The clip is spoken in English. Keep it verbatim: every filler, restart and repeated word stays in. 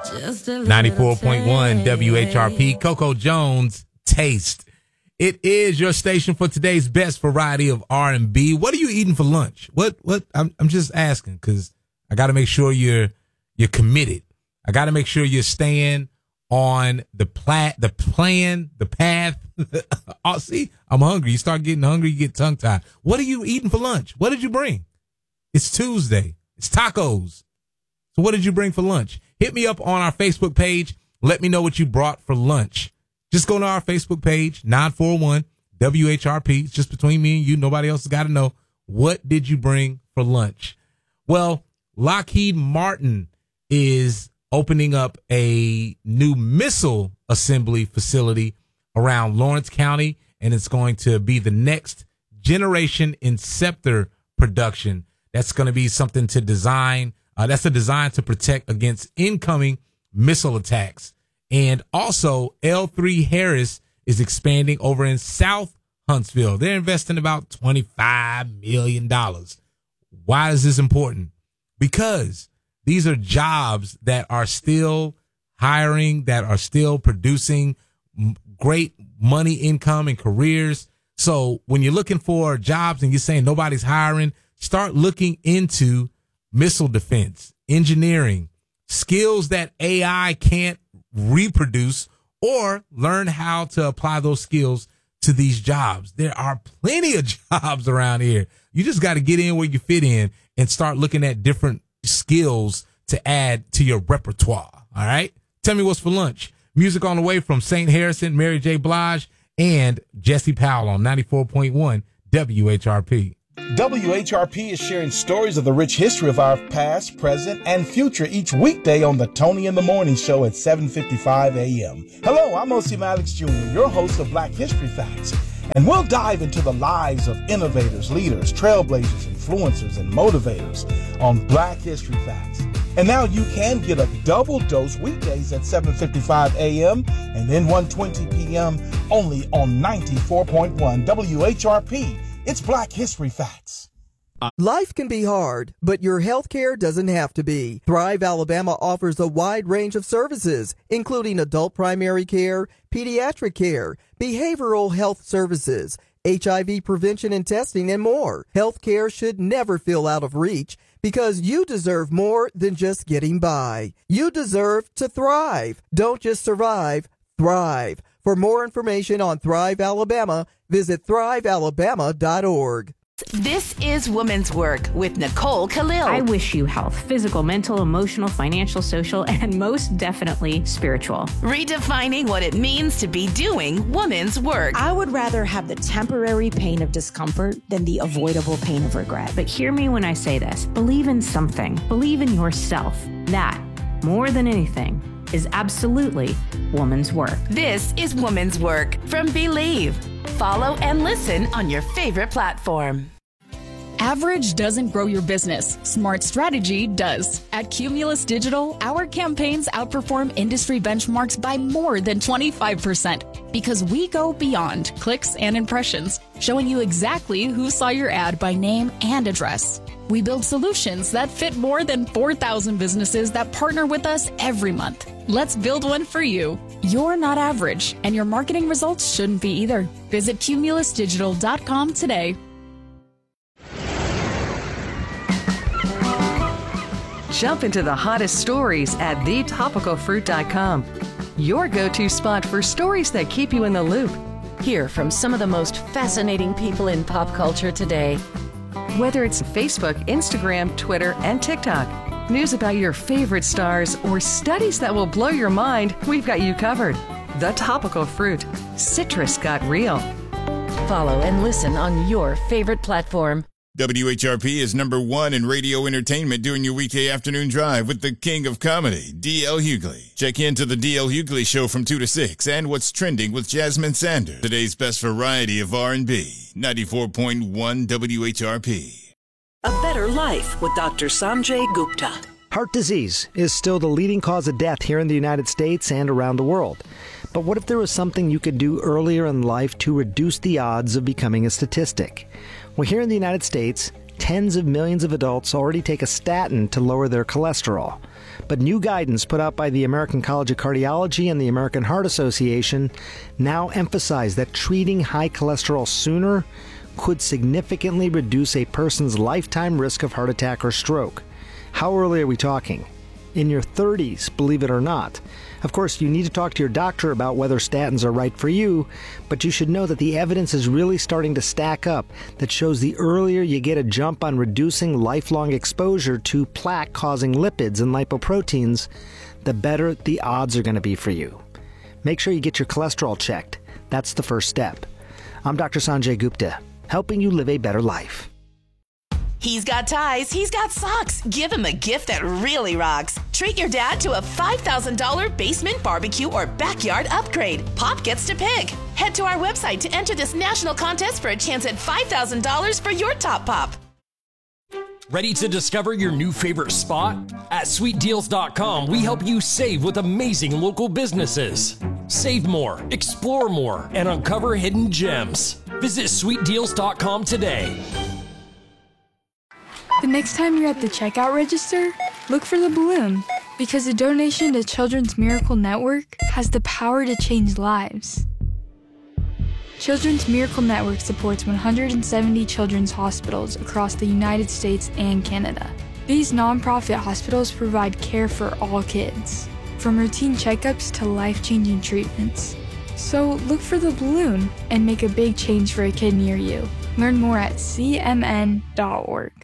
ninety-four point one W H R P, Coco Jones, Taste. It is your station for today's best variety of R and B. What are you eating for lunch? What, what, I'm, I'm just asking because I got to make sure you're, you're committed. I got to make sure you're staying on the plat, the plan, the path. Oh, see, I'm hungry. You start getting hungry, you get tongue tied. What are you eating for lunch? What did you bring? It's Tuesday. It's tacos. So what did you bring for lunch? Hit me up on our Facebook page. Let me know what you brought for lunch. Just go to our Facebook page, nine four one W H R P. It's just between me and you. Nobody else has got to know. What did you bring for lunch? Well, Lockheed Martin is opening up a new missile assembly facility around Lawrence County, and it's going to be the next generation Inceptor production. That's going to be something to design. Uh, that's a design to protect against incoming missile attacks. And also, L three Harris is expanding over in South Huntsville. They're investing about twenty-five million dollars. Why is this important? Because these are jobs that are still hiring, that are still producing great money, income, and careers. So when you're looking for jobs and you're saying nobody's hiring, start looking into missile defense, engineering, skills that A I can't reproduce, or learn how to apply those skills to these jobs. There are plenty of jobs around here. You just got to get in where you fit in and start looking at different skills to add to your repertoire. All right. Tell me what's for lunch. Music on the way from Saint Harrison, Mary J. Blige, and Jesse Powell on ninety-four point one W H R P. W H R P is sharing stories of the rich history of our past, present, and future each weekday on the Tony in the Morning Show at seven fifty-five a.m. Hello, I'm Osi Maddox Junior, your host of Black History Facts, and we'll dive into the lives of innovators, leaders, trailblazers, influencers, and motivators on Black History Facts. And now you can get a double dose weekdays at seven fifty-five a.m. and then one twenty p.m. only on ninety-four point one W H R P. It's Black History Facts. Life can be hard, but your health care doesn't have to be. Thrive Alabama offers a wide range of services, including adult primary care, pediatric care, behavioral health services, H I V prevention and testing, and more. Health care should never feel out of reach because you deserve more than just getting by. You deserve to thrive. Don't just survive, thrive. For more information on Thrive Alabama, visit thrive alabama dot org. This is Woman's Work with Nicole Khalil. I wish you health, physical, mental, emotional, financial, social, and most definitely spiritual. Redefining what it means to be doing woman's work. I would rather have the temporary pain of discomfort than the avoidable pain of regret. But hear me when I say this. Believe in something. Believe in yourself. That, more than anything, is absolutely woman's work. This is Woman's Work from Believe. Follow and listen on your favorite platform. Average doesn't grow your business. Smart strategy does. At Cumulus Digital, our campaigns outperform industry benchmarks by more than twenty-five percent because we go beyond clicks and impressions, showing you exactly who saw your ad by name and address. We build solutions that fit more than four thousand businesses that partner with us every month. Let's build one for you. You're not average, and your marketing results shouldn't be either. Visit cumulus digital dot com today. Jump into the hottest stories at the topical fruit dot com. Your go-to spot for stories that keep you in the loop. Hear from some of the most fascinating people in pop culture today. Whether it's Facebook, Instagram, Twitter, and TikTok, news about your favorite stars, or studies that will blow your mind, we've got you covered. The Topical Fruit. Citrus got real. Follow and listen on your favorite platform. W H R P is number one in radio entertainment during your weekday afternoon drive with the king of comedy, D L Hughley. Check into the D L Hughley Show from two to six and What's Trending with Jasmine Sanders. Today's best variety of R and B, ninety-four point one W H R P. A Better Life with Doctor Sanjay Gupta. Heart disease is still the leading cause of death here in the United States and around the world. But what if there was something you could do earlier in life to reduce the odds of becoming a statistic? Well, here in the United States, Tens of millions of adults already take a statin to lower their cholesterol. But new guidance put out by the American College of Cardiology and the American Heart Association now emphasize that treating high cholesterol sooner could significantly reduce a person's lifetime risk of heart attack or stroke. How early are we talking? In your thirties, believe it or not. Of course, you need to talk to your doctor about whether statins are right for you, but you should know that the evidence is really starting to stack up that shows the earlier you get a jump on reducing lifelong exposure to plaque-causing lipids and lipoproteins, the better the odds are going to be for you. Make sure you get your cholesterol checked. That's the first step. I'm Doctor Sanjay Gupta, helping you live a better life. He's got ties, he's got socks. Give him a gift that really rocks. Treat your dad to a five thousand dollars basement barbecue or backyard upgrade. Pop gets to pick. Head to our website to enter this national contest for a chance at five thousand dollars for your top pop. Ready to discover your new favorite spot? At sweet deals dot com, we help you save with amazing local businesses. Save more, explore more, and uncover hidden gems. Visit sweet deals dot com today. The next time you're at the checkout register, look for the balloon, because a donation to Children's Miracle Network has the power to change lives. Children's Miracle Network supports one hundred seventy children's hospitals across the United States and Canada. These nonprofit hospitals provide care for all kids, from routine checkups to life-changing treatments. So look for the balloon and make a big change for a kid near you. Learn more at c m n dot org.